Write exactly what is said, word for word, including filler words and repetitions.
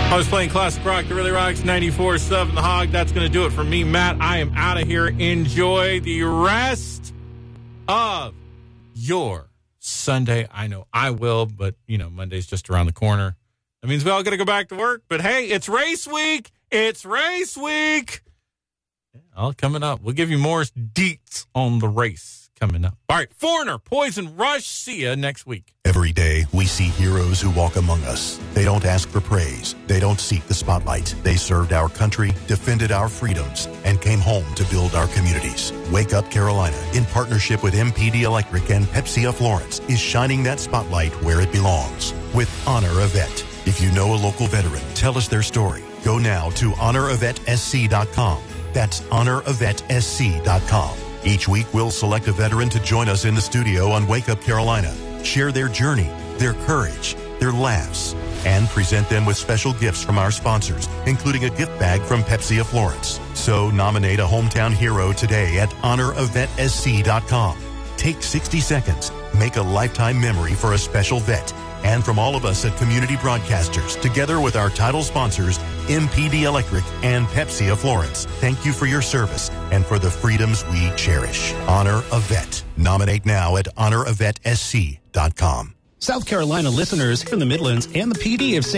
I was playing classic rock that really rocks, ninety-four point seven The Hog. That's going to do it for me, Matt. I am out of here. Enjoy the rest of your Sunday. I know I will, but, you know, Monday's just around the corner. That means we all got to go back to work. But, hey, it's race week. It's race week. Yeah, all coming up. We'll give you more deets on the race coming up. All right, Foreigner, Poison Rush. See you next week. Every day, we see heroes who walk among us. They don't ask for praise. They don't seek the spotlight. They served our country, defended our freedoms, and came home to build our communities. Wake Up Carolina, in partnership with M P D Electric and Pepsi of Florence, is shining that spotlight where it belongs with Honor a Vet. If you know a local veteran, tell us their story. Go now to honor a vet s c dot com. That's honor a vet s c dot com. Each week, we'll select a veteran to join us in the studio on Wake Up Carolina, share their journey, their courage, their laughs, and present them with special gifts from our sponsors, including a gift bag from Pepsi of Florence. So nominate a hometown hero today at honor a vet s c dot com. Take sixty seconds, make a lifetime memory for a special vet. And from all of us at Community Broadcasters, together with our title sponsors, M P D Electric and Pepsi of Florence, thank you for your service and for the freedoms we cherish. Honor a Vet. Nominate now at honor a vet s c dot com. South Carolina listeners from the Midlands and the P D of